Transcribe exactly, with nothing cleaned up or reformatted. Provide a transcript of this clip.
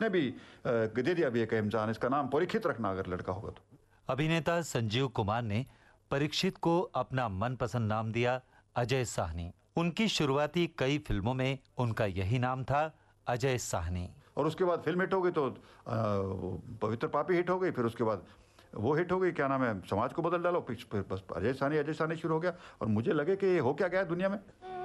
उसने भी दे दिया भी एक इम्तिहान, इसका नाम परीक्षित रखना अगर लड़का होगा तो। अभिनेता संजीव कुमार ने परीक्षित को अपना मनपसंद नाम दिया, अजय साहनी। उनकी शुरुआती कई फिल्मों में उनका यही नाम था, अजय साहनी। और उसके बाद फिल्म हिट हो गई तो पवित्र पापी हिट हो गई, फिर उसके बाद वो हिट हो गई, क्या नाम है, समाज को बदल डालो, फिर बस अजय साहनी अजय साहनी शुरू हो गया। और मुझे लगे कि ये हो क्या गया दुनिया में।